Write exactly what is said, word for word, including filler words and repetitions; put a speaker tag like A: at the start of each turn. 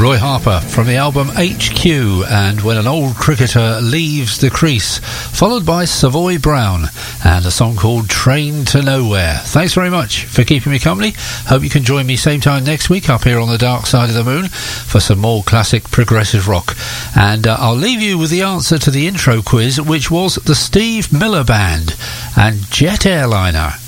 A: Roy Harper from the album H Q and When an Old Cricketer Leaves the Crease, followed by Savoy Brown and a song called Train to Nowhere. Thanks very much for keeping me company. Hope you can join me same time next week up here on the Dark Side of the Moon for some more classic progressive rock. And uh, I'll leave you with the answer to the intro quiz, which was the Steve Miller Band and Jet Airliner.